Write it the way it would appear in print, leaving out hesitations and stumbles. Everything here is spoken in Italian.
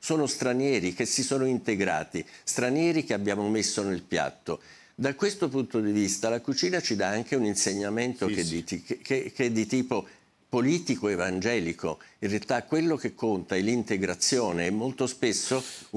sono stranieri che si sono integrati, stranieri che abbiamo messo nel piatto. Da questo punto di vista la cucina ci dà anche un insegnamento che è di tipo politico evangelico. In realtà quello che conta è l'integrazione e molto spesso